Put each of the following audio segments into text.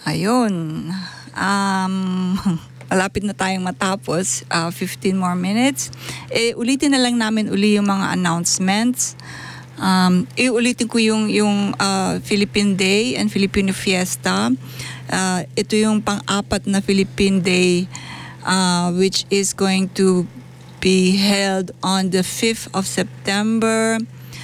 Ayun. Malapit na tayong matapos. 15 more minutes. Ulitin na lang namin uli yung mga announcements. Iulitin ko yung Philippine Day and Filipino Fiesta. Ito yung pang-apat na Philippine Day which is going to be held on the 5th of September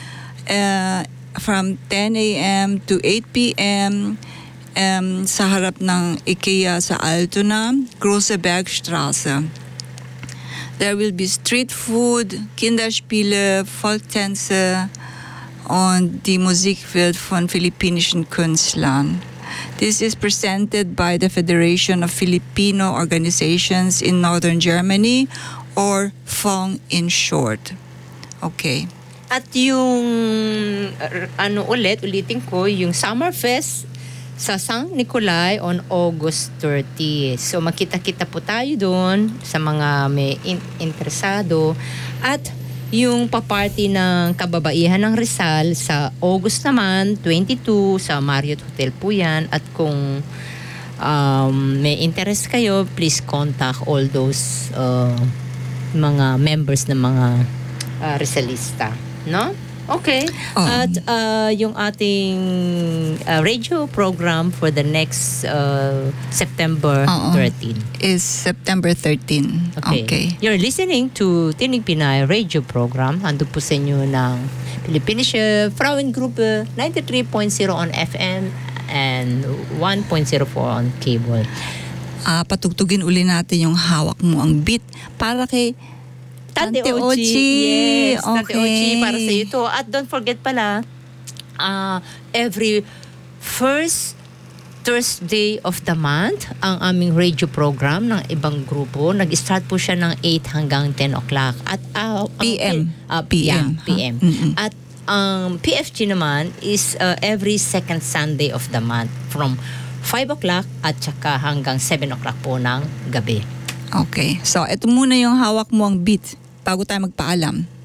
from 10 a.m. to 8 p.m. Sa harap ng IKEA sa Altona, Großebergstraße. There will be street food, Kinderspiele, Volkstänze und die Musikwelt von philippinischen Künstlern. This is presented by the Federation of Filipino Organizations in Northern Germany, or FONG in short. Okay. At yung ulitin ko, yung Summerfest sa San Nicolay on August 30. So makita-kita po tayo doon sa mga may interesado. At yung paparty ng kababaihan ng Rizal sa August naman, 22, sa Marriott Hotel po yan. At kung may interest kayo, please contact all those mga members ng mga Rizalista. No? Okay. At yung ating radio program for the next September 13 is September 13. Okay. You're listening to Tinig Pinay radio program. Ando po sa inyo ng Philippinische Frauengruppe 93.0 on FM and 1.04 on cable. Patugtugin uli natin yung hawak mo ang beat para kay Tante Ochi. Yes, Tante Ochi, para sa iyo to. At don't forget pala, every first Thursday of the month, ang aming radio program ng ibang grupo, nag-start po siya ng 8 hanggang 10 o'clock. At PM. PM. At ang PFG naman is every second Sunday of the month from 5 o'clock at saka hanggang 7 o'clock po ng gabi. Okay. So, ito muna yung hawak mo ang beat bago tayo magpaalam.